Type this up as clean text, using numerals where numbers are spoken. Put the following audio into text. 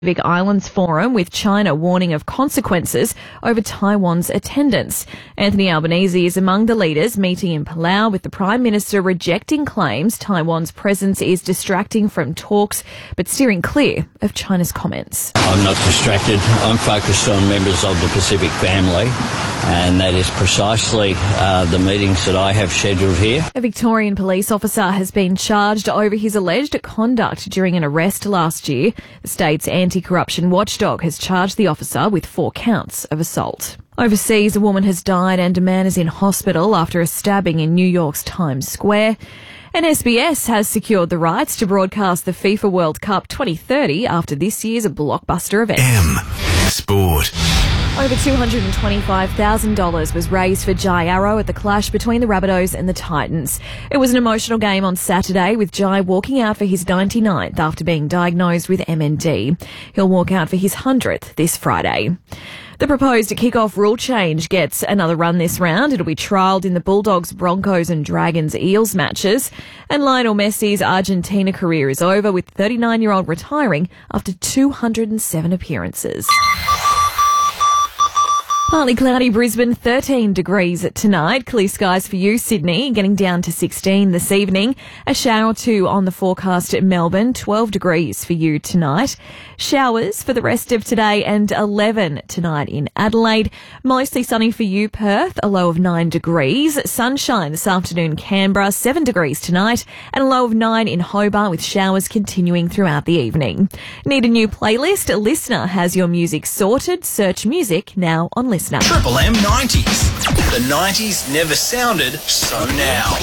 Pacific Islands Forum, with China warning of consequences over Taiwan's attendance. Anthony Albanese is among the leaders meeting in Palau, with the Prime Minister rejecting claims Taiwan's presence is distracting from talks, but steering clear of China's comments. I'm not distracted. I'm focused on members of the Pacific family, and that is precisely the meetings that I have scheduled here. A Victorian police officer has been charged over his alleged conduct during an arrest last year. The state's anti-corruption watchdog has charged the officer with 4 counts of assault. Overseas, a woman has died and a man is in hospital after a stabbing in New York's Times Square. And SBS has secured the rights to broadcast the FIFA World Cup 2030 after this year's blockbuster event. Sport. Over $225,000 was raised for Jai Arrow at the clash between the Rabbitohs and the Titans. It was an emotional game on Saturday, with Jai walking out for his 99th after being diagnosed with MND. He'll walk out for his 100th this Friday. The proposed kick-off rule change gets another run this round. It'll be trialled in the Bulldogs, Broncos and Dragons Eels matches. And Lionel Messi's Argentina career is over, with 39-year-old retiring after 207 appearances. Partly cloudy Brisbane, 13 degrees tonight. Clear skies for you, Sydney, getting down to 16 this evening. A shower or two on the forecast at Melbourne, 12 degrees for you tonight. Showers for the rest of today and 11 tonight in Adelaide. Mostly sunny for you, Perth, a low of 9 degrees. Sunshine this afternoon, Canberra, 7 degrees tonight, and a low of 9 in Hobart, with showers continuing throughout the evening. Need a new playlist? Listener has your music sorted. Search music now on Listener. Triple M 90s. The 90s never sounded so now.